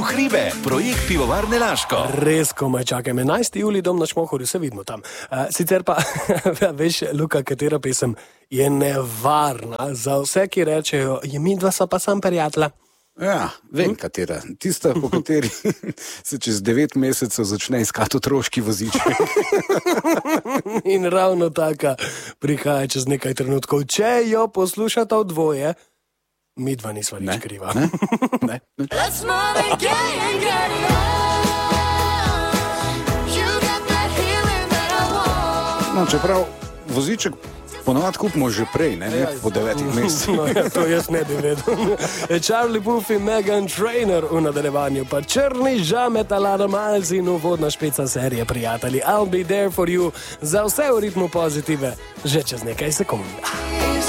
hribe, projekt Pivovarne Laško. Res komaj čakam, 11. julij, dom na Šmohorju, se vidimo tam. Sicer pa, veš, Luka, katera pesem je nevarna za vse, ki rečejo, je midva sva pa sam prijatelja. Ja, vem katera. Tista, po kateri se čez 9 mesecev začne iskati otroški voziček. In ravno taka prihaja čez nekaj trenutkov. Če jo poslušata v dvoje, midva nisva nič kriva. Ne. No, čeprav voziček ponovadi kupimo že prej, ne po 9 mesecih. No, ja, to jaz ne bi vedel. Charlie Puth in Meghan Trainor v nadaljevanju, pa črni žamet Alana Miles in uvodna špica serije Prijatelji. I'll be there for you za vse v ritmu pozitive že čez nekaj sekund.